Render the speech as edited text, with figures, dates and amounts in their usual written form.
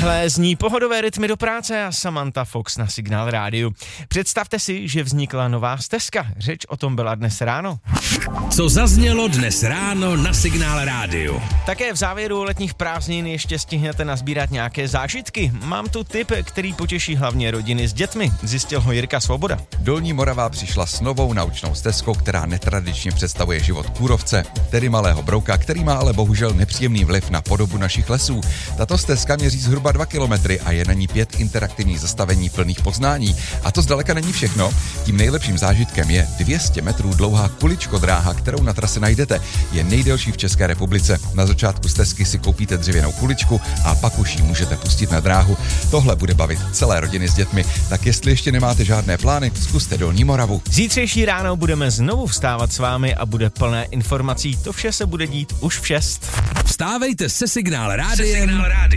Takhle zní pohodové rytmy do práce a Samantha Fox na Signál rádiu. Představte si, že vznikla nová stezka. Řeč o tom byla dnes ráno. Co zaznělo dnes ráno na Signál rádiu? Také v závěru letních prázdnin ještě stihnete nazbírat nějaké zážitky. Mám tu tip, který potěší hlavně rodiny s dětmi. Zjistil ho Jirka Svoboda. Dolní Morava přišla s novou naučnou stezkou, která netradičně představuje život kůrovce, tedy malého brouka, který má ale bohužel nepříjemný vliv na podobu našich lesů. Tato stezka měří zhruba 2 kilometry a je na ní 5 interaktivních zastavení plných poznání. A to zdaleka není všechno. Tím nejlepším zážitkem je 200 metrů dlouhá kuličkodráha, kterou na trase najdete. Je nejdelší v České republice. Na začátku stezky si koupíte dřevěnou kuličku a pak už ji můžete pustit na dráhu. Tohle bude bavit celé rodiny s dětmi. Tak jestli ještě nemáte žádné plány, zkuste Dolní Moravu. Zítřejší ráno budeme znovu vstávat s vámi a bude plné informací. To vše se bude dít už v 6. Vstávejte se Signál rádiem